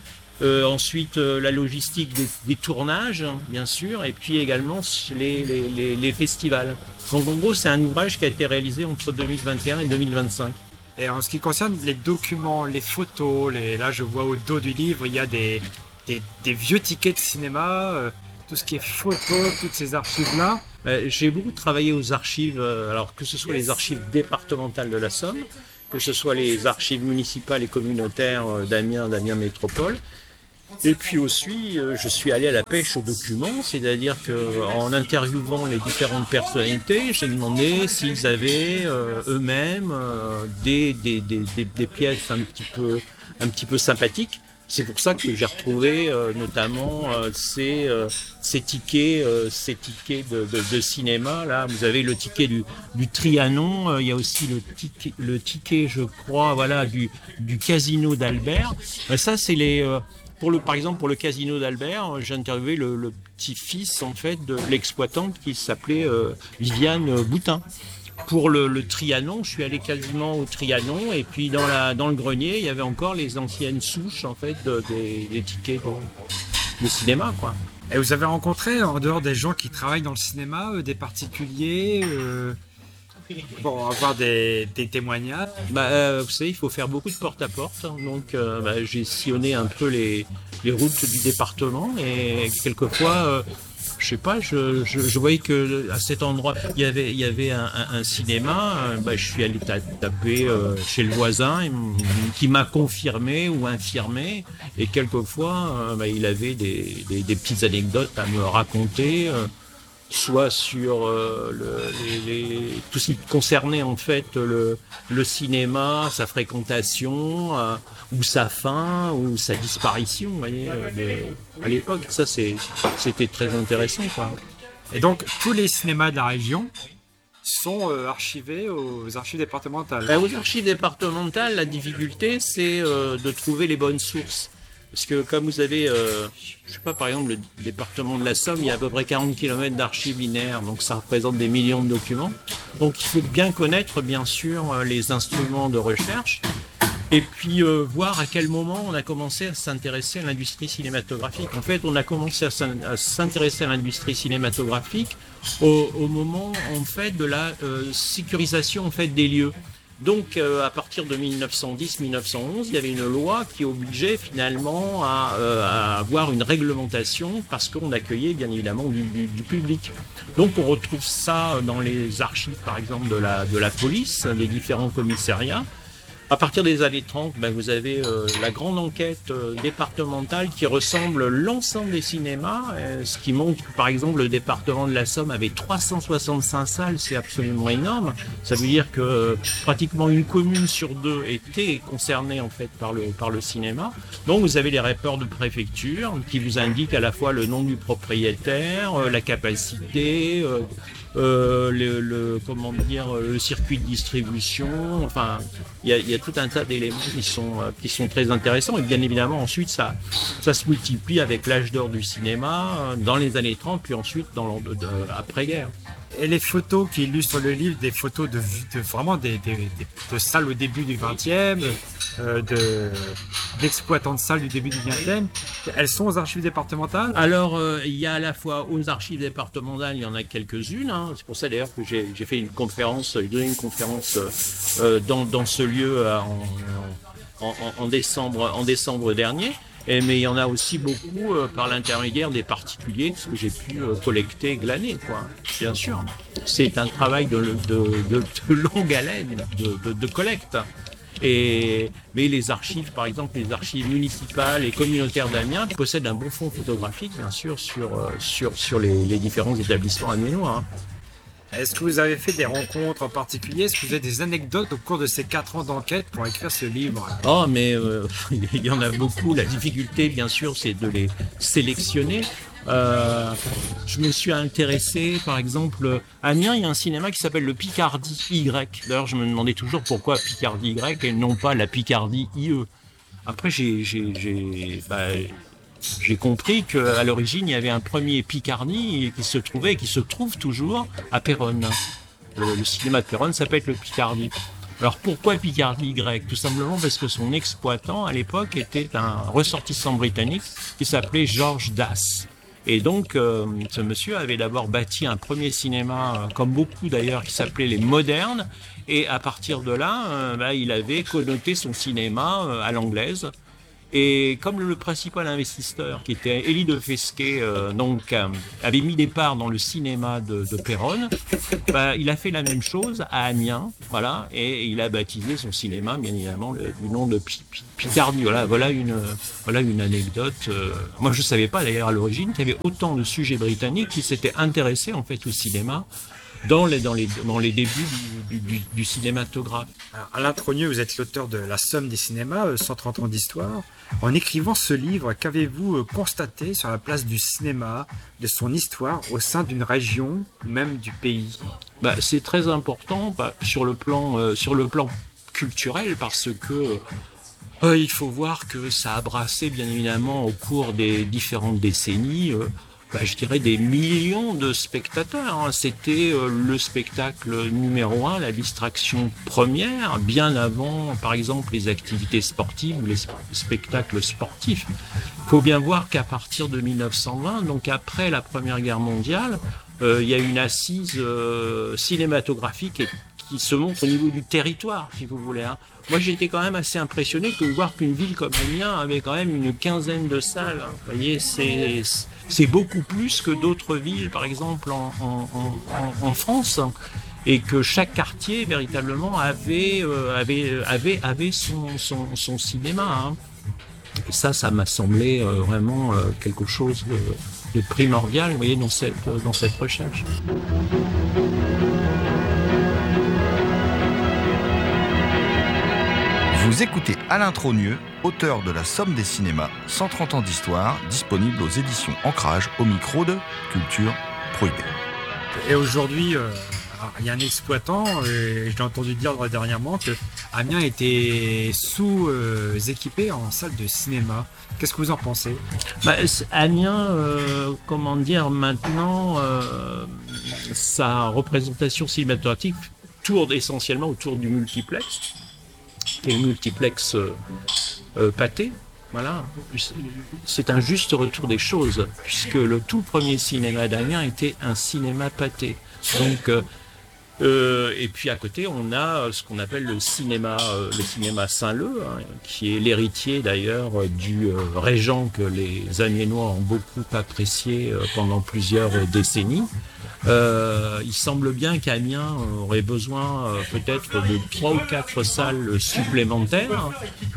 [SPEAKER 4] Ensuite, la logistique des tournages, bien sûr, et puis également les festivals. Donc en gros, c'est un ouvrage qui a été réalisé entre 2021 et 2025.
[SPEAKER 5] Et en ce qui concerne les documents, les photos, là je vois au dos du livre, il y a des vieux tickets de cinéma, tout ce qui est photo, toutes ces archives-là.
[SPEAKER 4] J'ai beaucoup travaillé aux archives, alors que ce soit les archives départementales de la Somme, que ce soit les archives municipales et communautaires d'Amiens Métropole. Et puis aussi, je suis allé à la pêche aux documents, c'est-à-dire qu'en interviewant les différentes personnalités, j'ai demandé s'ils avaient eux-mêmes des pièces un petit peu sympathiques. C'est pour ça que j'ai retrouvé notamment ces tickets de cinéma. Là, vous avez le ticket du Trianon. Il y a aussi le ticket, je crois, voilà, du Casino d'Albert. Ça, c'est par exemple, pour le Casino d'Albert, j'ai interviewé le petit-fils en fait de l'exploitante qui s'appelait Viviane Boutin. Pour le Trianon, je suis allé quasiment au Trianon, et puis dans le grenier, il y avait encore les anciennes souches en fait des tickets de cinéma, quoi.
[SPEAKER 5] Et vous avez rencontré, en dehors des gens qui travaillent dans le cinéma, des particuliers pour avoir des témoignages?
[SPEAKER 4] Vous savez, il faut faire beaucoup de porte-à-porte. Donc, j'ai sillonné un peu les routes du département, et quelquefois, je sais pas, je voyais que à cet endroit, il y avait un cinéma. Je suis allé taper chez le voisin, qui m'a confirmé ou infirmé. Et quelquefois, il avait des petites anecdotes à me raconter. Soit sur tout ce qui concernait en fait le cinéma, sa fréquentation, ou sa fin, ou sa disparition, vous voyez, à l'époque. Ça, c'était très intéressant, quoi.
[SPEAKER 5] Et donc, tous les cinémas de la région sont archivés aux archives départementales.
[SPEAKER 4] Aux archives départementales, la difficulté, c'est de trouver les bonnes sources. Parce que comme vous avez, je sais pas, par exemple, le département de la Somme, il y a à peu près 40 km d'archives linéaires, donc ça représente des millions de documents. Donc il faut bien connaître, bien sûr, les instruments de recherche, et puis voir à quel moment on a commencé à s'intéresser à l'industrie cinématographique. En fait, on a commencé à s'intéresser à l'industrie cinématographique au moment, en fait, de la sécurisation, en fait, des lieux. Donc, à partir de 1910-1911, il y avait une loi qui obligeait finalement à avoir une réglementation, parce qu'on accueillait bien évidemment du public. Donc, on retrouve ça dans les archives, par exemple, de la police, des différents commissariats. À partir des années 30, vous avez la grande enquête départementale qui ressemble l'ensemble des cinémas, ce qui montre que, par exemple, le département de la Somme avait 365 salles, c'est absolument énorme. Ça veut dire que pratiquement une commune sur deux était concernée en fait par le cinéma. Donc vous avez les rapports de préfecture qui vous indiquent à la fois le nom du propriétaire, la capacité, le circuit de distribution. Enfin, il y a tout un tas d'éléments qui sont très intéressants, et bien évidemment ensuite ça se multiplie avec l'âge d'or du cinéma dans les années 30, puis ensuite après-guerre.
[SPEAKER 5] Et les photos qui illustrent le livre, des photos de vraiment de salles au début du XXe, d'exploitants de salles du début du XXe, elles sont aux archives départementales?
[SPEAKER 4] Alors, il y a à la fois aux archives départementales, il y en a quelques-unes. Hein. C'est pour ça d'ailleurs que j'ai fait une conférence, donné une conférence dans ce lieu en décembre dernier. Mais il y en a aussi beaucoup par l'intermédiaire des particuliers, ce que j'ai pu collecter, glaner, quoi. Bien sûr. C'est un travail de longue haleine, de collecte. Mais les archives, par exemple, les archives municipales et communautaires d'Amiens possèdent un bon fonds photographique, bien sûr, sur les différents établissements amiénois. Hein.
[SPEAKER 5] Est-ce que vous avez fait des rencontres en particulier? Est-ce que vous avez des anecdotes au cours de ces 4 ans d'enquête pour écrire ce livre?
[SPEAKER 4] Oh, mais il y en a beaucoup. La difficulté, bien sûr, c'est de les sélectionner. Je me suis intéressé, par exemple, à Amiens, il y a un cinéma qui s'appelle le Picardie Y. D'ailleurs, je me demandais toujours pourquoi Picardie Y et non pas la Picardie IE. Après, j'ai compris qu'à l'origine, il y avait un premier Picardie qui se trouve toujours à Péronne. Le cinéma de Péronne s'appelle le Picardie. Alors pourquoi Picardie grecque? Tout simplement parce que son exploitant à l'époque était un ressortissant britannique qui s'appelait George Das. Et donc ce monsieur avait d'abord bâti un premier cinéma, comme beaucoup d'ailleurs, qui s'appelait les Modernes. Et à partir de là, il avait connoté son cinéma à l'anglaise. Et comme le principal investisseur, qui était Élie de Fesquet, avait mis des parts dans le cinéma de Péronne, il a fait la même chose à Amiens, voilà, et il a baptisé son cinéma, bien évidemment, du nom de Picardie. Voilà une anecdote. Moi, je ne savais pas d'ailleurs à l'origine qu'il y avait autant de sujets britanniques qui s'étaient intéressés en fait au cinéma dans les débuts du cinématographe.
[SPEAKER 5] Alors, Alain Trogneux, vous êtes l'auteur de La Somme des cinémas, 130 ans d'histoire. En écrivant ce livre, qu'avez-vous constaté sur la place du cinéma, de son histoire au sein d'une région, même du pays?
[SPEAKER 4] C'est très important sur le plan culturel, parce que il faut voir que ça a brassé bien évidemment au cours des différentes décennies je dirais des millions de spectateurs. C'était le spectacle numéro 1, la distraction première, bien avant, par exemple, les activités sportives ou les spectacles sportifs. Il faut bien voir qu'à partir de 1920, donc après la Première Guerre mondiale, il y a une assise cinématographique qui se montre au niveau du territoire, si vous voulez. Moi, j'étais quand même assez impressionné de voir qu'une ville comme Amiens avait quand même une quinzaine de salles. Vous voyez, c'est beaucoup plus que d'autres villes, par exemple en France, et que chaque quartier véritablement avait son cinéma. Et ça m'a semblé vraiment quelque chose de primordial, vous voyez, dans cette recherche.
[SPEAKER 1] Vous écoutez Alain Trogneux, auteur de La Somme des cinémas, 130 ans d'histoire, disponible aux éditions Ancrage, au micro de Culture Prohibée.
[SPEAKER 5] Et aujourd'hui, il y a un exploitant, et je l'ai entendu dire dernièrement, que Amiens était sous-équipé en salle de cinéma. Qu'est-ce que vous en pensez?
[SPEAKER 4] Amiens, maintenant, sa représentation cinématographique tourne essentiellement autour du multiplex. Et le multiplex Pathé, voilà, c'est un juste retour des choses, puisque le tout premier cinéma d'Amiens était un cinéma Pathé. Donc, et puis à côté, on a ce qu'on appelle le cinéma Saint-Leu, qui est l'héritier d'ailleurs du Régent que les Amiénois ont beaucoup apprécié pendant plusieurs décennies. Il semble bien qu'Amiens aurait besoin peut-être de 3 ou 4 salles supplémentaires.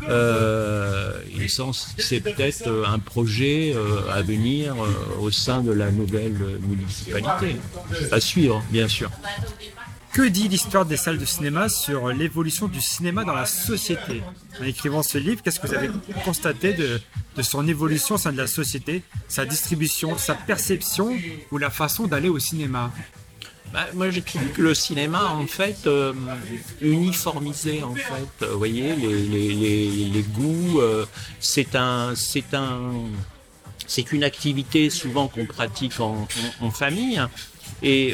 [SPEAKER 4] Et ça, c'est peut-être un projet à venir au sein de la nouvelle municipalité. À suivre, bien sûr.
[SPEAKER 5] Que dit l'histoire des salles de cinéma sur l'évolution du cinéma dans la société? En écrivant ce livre, qu'est-ce que vous avez constaté de son évolution au sein de la société, sa distribution, sa perception ou la façon d'aller au cinéma?
[SPEAKER 4] Moi, j'ai trouvé que le cinéma, en fait, uniformisé, en fait. Vous voyez, les goûts, c'est une activité souvent qu'on pratique en famille. Et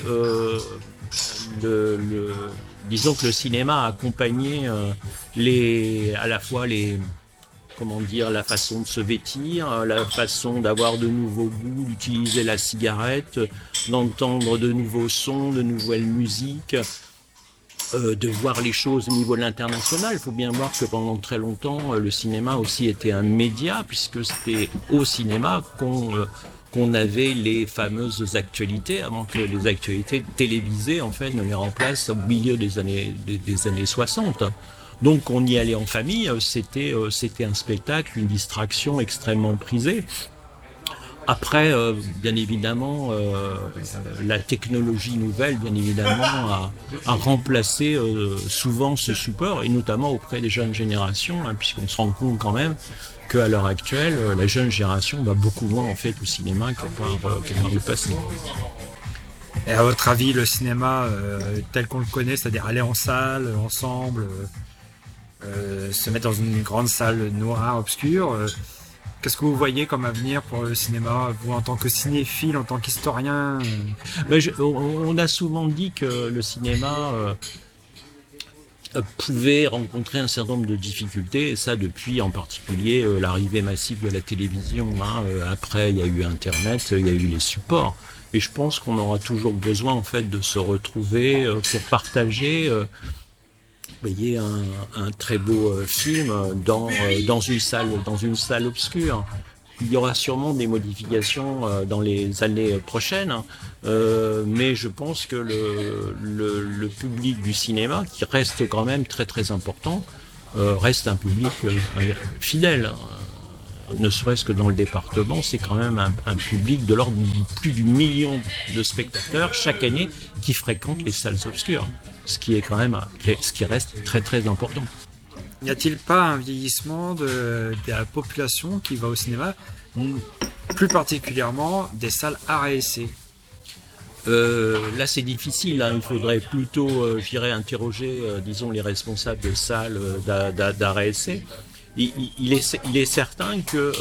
[SPEAKER 4] disons que le cinéma a accompagné à la fois la façon de se vêtir, la façon d'avoir de nouveaux goûts, d'utiliser la cigarette, d'entendre de nouveaux sons, de nouvelles musiques, de voir les choses au niveau de l'international. Il faut bien voir que pendant très longtemps, le cinéma aussi était un média, puisque c'était au cinéma qu'on avait les fameuses actualités, avant que les actualités télévisées en fait ne les remplacent au milieu des années 60. Donc on y allait en famille, c'était un spectacle, une distraction extrêmement prisée. Après, bien évidemment, la technologie nouvelle, bien évidemment, a remplacé souvent ce support, et notamment auprès des jeunes générations, puisqu'on se rend compte quand même qu'à l'heure actuelle, la jeune génération va beaucoup moins en fait au cinéma qu'à par le passé.
[SPEAKER 5] Et à votre avis, le cinéma tel qu'on le connaît, c'est-à-dire aller en salle, ensemble, se mettre dans une grande salle noire, obscure, qu'est-ce que vous voyez comme avenir pour le cinéma, vous en tant que cinéphile, en tant qu'historien?
[SPEAKER 4] On a souvent dit que le cinéma pouvait rencontrer un certain nombre de difficultés, et ça depuis en particulier l'arrivée massive de la télévision. Après, il y a eu Internet, il y a eu les supports. Et je pense qu'on aura toujours besoin en fait de se retrouver pour partager. Vous voyez un très beau film dans une salle obscure. Il y aura sûrement des modifications dans les années prochaines, mais je pense que le public du cinéma, qui reste quand même très très important, reste un public fidèle. Ne serait-ce que dans le département, c'est quand même un public de l'ordre de plus du million de spectateurs chaque année qui fréquentent les salles obscures, ce qui reste très très important.
[SPEAKER 5] N'y a-t-il pas un vieillissement de la population qui va au cinéma, plus particulièrement des salles art et essai?
[SPEAKER 4] Là, c'est difficile. Il faudrait plutôt, interroger, disons, les responsables de salles d'art et essai. Il est certain que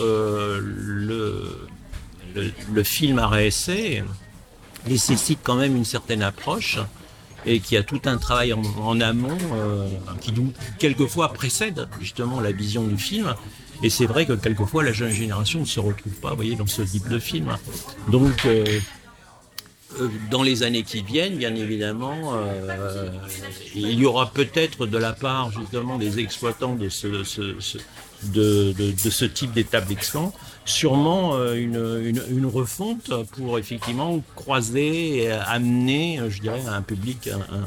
[SPEAKER 4] le film art et essai nécessite quand même une certaine approche, et qu'il y a tout un travail en amont qui quelquefois précède justement la vision du film. Et c'est vrai que quelquefois la jeune génération ne se retrouve pas, vous voyez, dans ce type de film. Donc dans les années qui viennent, bien évidemment, il y aura peut-être de la part justement des exploitants de ce type d'établissement, sûrement une refonte pour effectivement croiser et amener, je dirais, un public,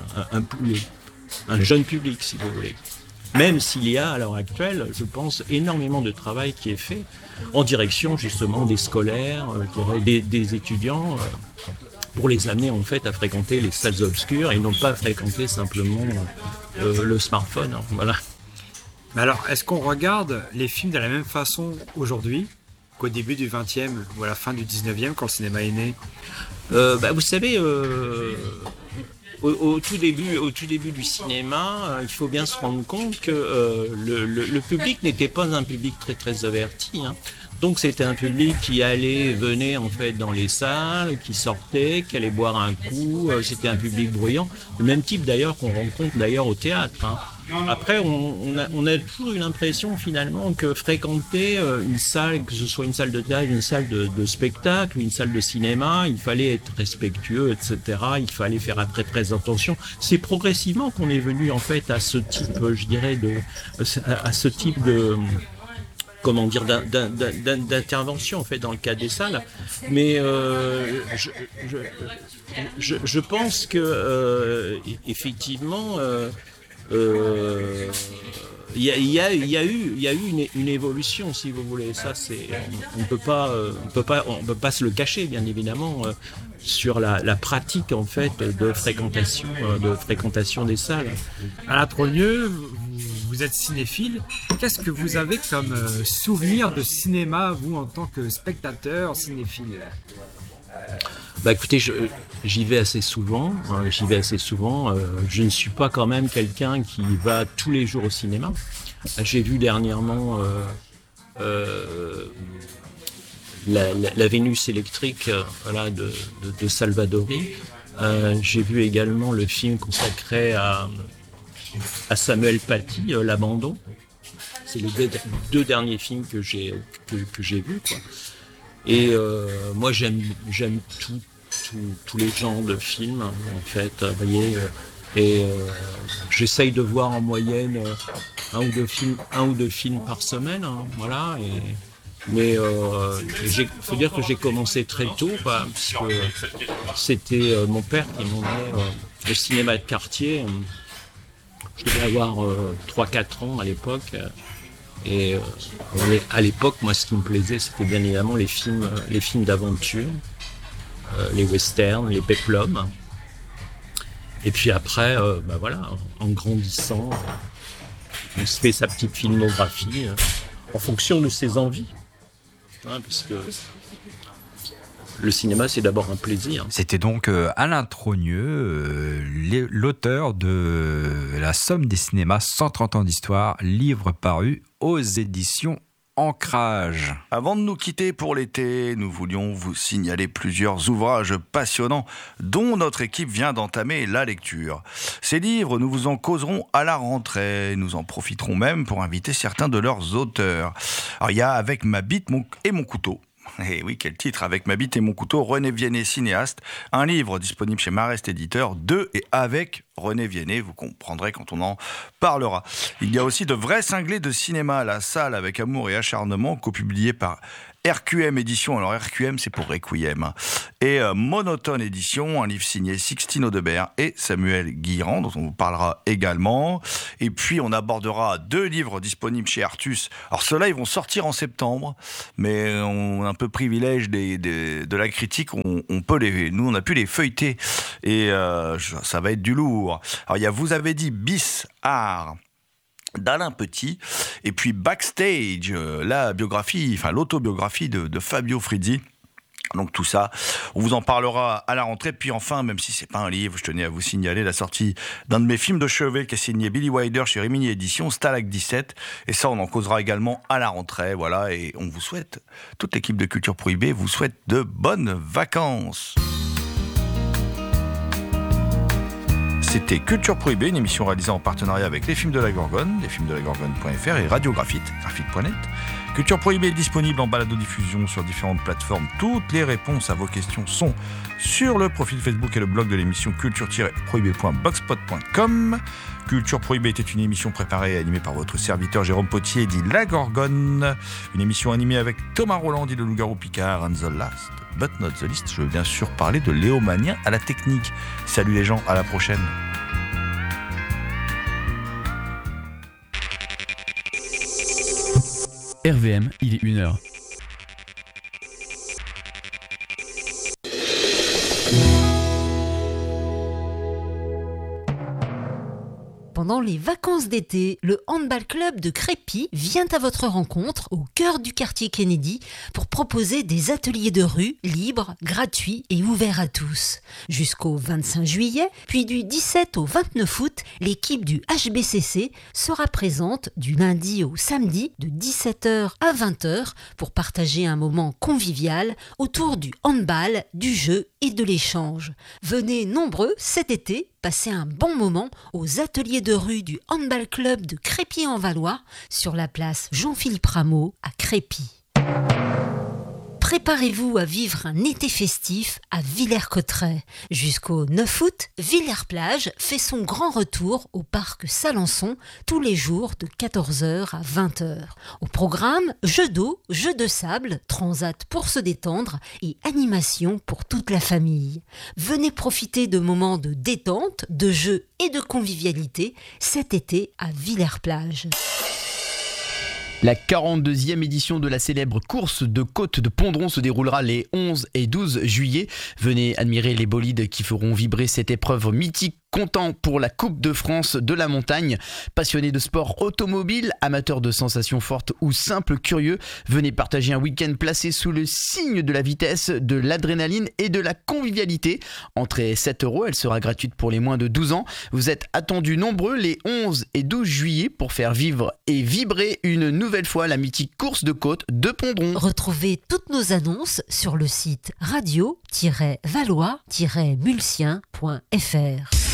[SPEAKER 4] un jeune public, si vous voulez. Même s'il y a, à l'heure actuelle, je pense, énormément de travail qui est fait en direction, justement, des scolaires, des étudiants, pour les amener, en fait, à fréquenter les salles obscures et non pas fréquenter simplement le smartphone. Voilà.
[SPEAKER 5] Mais alors, est-ce qu'on regarde les films de la même façon aujourd'hui qu'au début du 20e ou à la fin du 19e, quand le cinéma est né?
[SPEAKER 4] Vous savez, au tout début du cinéma, il faut bien se rendre compte que le public n'était pas un public très très averti. Donc c'était un public qui venait en fait dans les salles, qui sortait, qui allait boire un coup. C'était un public bruyant, le même type d'ailleurs qu'on rencontre d'ailleurs au théâtre. Après, on a toujours eu l'impression finalement que fréquenter une salle, que ce soit une salle de théâtre, une salle de spectacle, une salle de cinéma, il fallait être respectueux, etc. Il fallait faire très très attention. C'est progressivement qu'on est venu en fait à ce type, je dirais, à ce type de comment dire, d'intervention en fait dans le cadre des salles. Mais je pense que effectivement il y a eu une évolution, si vous voulez. Ça, on peut pas se le cacher, bien évidemment, sur la pratique en fait de fréquentation des salles.
[SPEAKER 5] Alain Trogneux, vous êtes cinéphile. Qu'est-ce que vous avez comme souvenir de cinéma, vous, en tant que spectateur cinéphile?
[SPEAKER 4] Écoutez, j'y vais assez souvent. Je ne suis pas quand même quelqu'un qui va tous les jours au cinéma. J'ai vu dernièrement la Vénus électrique de Salvadori. J'ai vu également le film consacré à Samuel Paty, L'Abandon. C'est les deux derniers films que j'ai vus, quoi. Et moi j'aime tous les genres de films en fait, vous voyez, et j'essaye de voir en moyenne un ou deux films par semaine, voilà. Mais faut dire que j'ai commencé très tôt, parce que c'était mon père qui m'emmenait au cinéma de quartier. Je devais avoir 3-4 ans à l'époque. Et à l'époque, moi, ce qui me plaisait, c'était bien évidemment les films d'aventure, les westerns, les péplums. Et puis après, voilà, en grandissant, on se fait sa petite filmographie en fonction de ses envies, parce que le cinéma, c'est d'abord un plaisir.
[SPEAKER 3] C'était donc Alain Trogneux, l'auteur de La Somme des cinémas, 130 ans d'histoire, livre paru aux éditions Ancrage.
[SPEAKER 1] Avant de nous quitter pour l'été, nous voulions vous signaler plusieurs ouvrages passionnants dont notre équipe vient d'entamer la lecture. Ces livres, nous vous en causerons à la rentrée. Nous en profiterons même pour inviter certains de leurs auteurs. Alors, il y a Avec ma bite et mon couteau. Et oui, quel titre, Avec ma bite et mon couteau, René Viennet, cinéaste. Un livre disponible chez Marest Éditeur, de et avec René Viennet, vous comprendrez quand on en parlera. Il y a aussi De vrais cinglés de cinéma, La salle avec amour et acharnement, copublié par RQM Édition. Alors RQM, c'est pour Requiem. Et Monotone Édition, un livre signé Sixtine Audebert et Samuel Guirand, dont on vous parlera également. Et puis on abordera 2 livres disponibles chez Artus. Alors ceux-là, ils vont sortir en septembre, mais on a un peu privilège de la critique. On peut nous, on a pu les feuilleter et ça va être du lourd. Alors il y a Vous avez dit bis art d'Alain Petit, et puis Backstage, la biographie, enfin l'autobiographie de Fabio Frizzi. Donc tout ça, on vous en parlera à la rentrée. Puis enfin, même si c'est pas un livre, je tenais à vous signaler la sortie d'un de mes films de chevet qui est signé Billy Wilder chez Rimini Éditions, Stalag 17. Et ça, on en causera également à la rentrée. Voilà, et on vous souhaite, toute l'équipe de Culture Prohibée vous souhaite de bonnes vacances. C'était Culture Prohibée, une émission réalisée en partenariat avec Les Films de la Gorgone, lesfilmsdelagorgone.fr et radiographite, graphite.net. Culture Prohibée est disponible en balado-diffusion sur différentes plateformes. Toutes les réponses à vos questions sont sur le profil Facebook et le blog de l'émission culture-prohibée.blogspot.com. Culture Prohibée était une émission préparée et animée par votre serviteur Jérôme Potier, dit La Gorgone. Une émission animée avec Thomas Roland, dit le Loup-garou Picard, and the last but not the least. Je veux bien sûr parler de Léo Magnien à la technique. Salut les gens, à la prochaine.
[SPEAKER 6] RVM, il est 1h.
[SPEAKER 7] Pendant les vacances d'été, le handball club de Crépy vient à votre rencontre au cœur du quartier Kennedy pour proposer des ateliers de rue libres, gratuits et ouverts à tous. Jusqu'au 25 juillet, puis du 17 au 29 août, l'équipe du HBCC sera présente du lundi au samedi de 17h à 20h pour partager un moment convivial autour du handball, du jeu et de l'échange. Venez nombreux cet été passer un bon moment aux ateliers de rue du handball club de Crépy-en-Valois sur la place Jean-Philippe Rameau à Crépy. Préparez-vous à vivre un été festif à Villers-Cotterêts. Jusqu'au 9 août, Villers-Plage fait son grand retour au parc Salançon tous les jours de 14h à 20h. Au programme, jeux d'eau, jeux de sable, transat pour se détendre et animation pour toute la famille. Venez profiter de moments de détente, de jeux et de convivialité cet été à Villers-Plage.
[SPEAKER 6] La 42e édition de la célèbre course de côte de Pondron se déroulera les 11 et 12 juillet. Venez admirer les bolides qui feront vibrer cette épreuve mythique, comptant pour la Coupe de France de la montagne. Passionnés de sport automobile, amateurs de sensations fortes ou simples curieux, venez partager un week-end placé sous le signe de la vitesse, de l'adrénaline et de la convivialité. Entrée 7 €, elle sera gratuite pour les moins de 12 ans. Vous êtes attendus nombreux les 11 et 12 juillet pour faire vivre et vibrer une nouvelle fois la mythique course de côte de Pondron.
[SPEAKER 7] Retrouvez toutes nos annonces sur le site radio-valois-mulsien.fr.